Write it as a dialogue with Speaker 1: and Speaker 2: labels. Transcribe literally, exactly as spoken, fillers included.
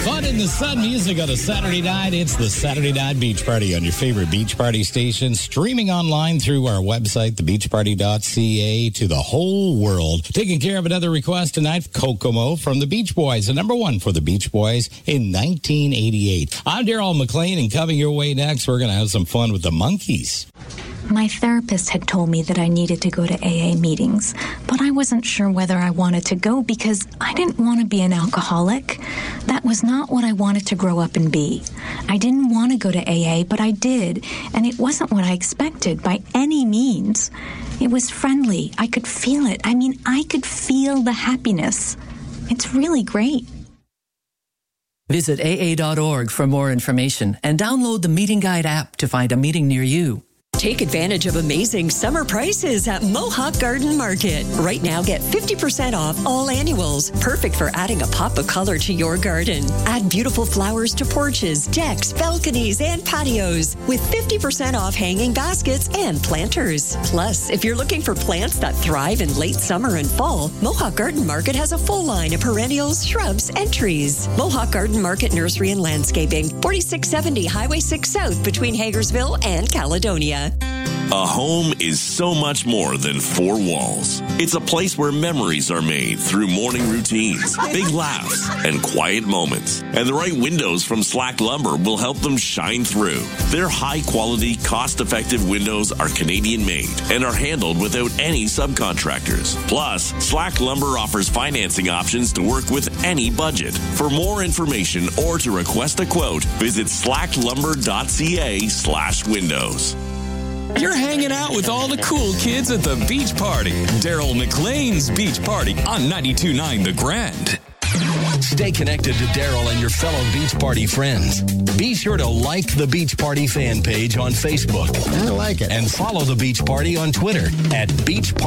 Speaker 1: Fun in the sun music on a Saturday night. It's the Saturday Night Beach Party on your favorite beach party station. Streaming online through our website, the beach party dot c a, to the whole world. Taking care of another request tonight, Kokomo from the Beach Boys, the number one for the Beach Boys in nineteen eighty-eight. I'm Daryl McLean, and coming your way next, we're going to have some fun with the Monkees.
Speaker 2: My therapist had told me that I needed to go to A A meetings, but I wasn't sure whether I wanted to go because I didn't want to be an alcoholic. That was not what I wanted to grow up and be. I didn't want to go to A A, but I did, and it wasn't what I expected by any means. It was friendly. I could feel it. I mean, I could feel the happiness. It's really great.
Speaker 3: Visit A A dot org for more information and download the Meeting Guide app to find a meeting near you.
Speaker 4: Take advantage of amazing summer prices at Mohawk Garden Market. Right now, get fifty percent off all annuals. Perfect for adding a pop of color to your garden. Add beautiful flowers to porches, decks, balconies, and patios with fifty percent off hanging baskets and planters. Plus, if you're looking for plants that thrive in late summer and fall, Mohawk Garden Market has a full line of perennials, shrubs, and trees. Mohawk Garden Market Nursery and Landscaping, forty-six seventy Highway six South between Hagersville and Caledonia.
Speaker 5: A home is so much more than four walls. It's a place where memories are made through morning routines, big laughs, and quiet moments. And the right windows from Slack Lumber will help them shine through. Their high-quality, cost-effective windows are Canadian-made and are handled without any subcontractors. Plus, Slack Lumber offers financing options to work with any budget. For more information or to request a quote, visit slack lumber dot c a slash windows.
Speaker 6: You're hanging out with all the cool kids at the Beach Party. Daryl McLean's Beach Party on ninety-two point nine The Grand.
Speaker 7: Stay connected to Daryl and your fellow Beach Party friends. Be sure to like the Beach Party fan page on Facebook.
Speaker 8: I like it.
Speaker 7: And follow the Beach Party on Twitter at Beach Party.